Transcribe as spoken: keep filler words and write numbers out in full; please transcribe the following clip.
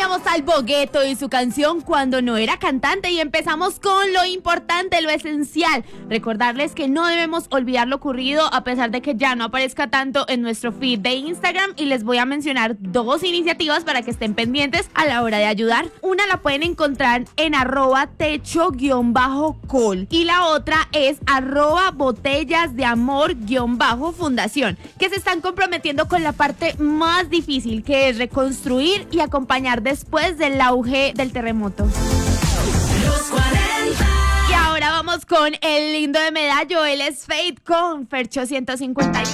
teníamos al Bogueto y su canción Cuando no era cantante y empezamos con lo importante, lo esencial. Recordarles que no debemos olvidar lo ocurrido a pesar de que ya no aparezca tanto en nuestro feed de Instagram, y les voy a mencionar dos iniciativas para que estén pendientes a la hora de ayudar. Una la pueden encontrar en arroba techo-col y la otra es arroba botellas de amor-fundación, que se están comprometiendo con la parte más difícil, que es reconstruir y acompañar después del auge del terremoto. Los cuarenta. Y ahora vamos con el lindo de Medallo. Él es Fate con Fercho ciento cincuenta y uno.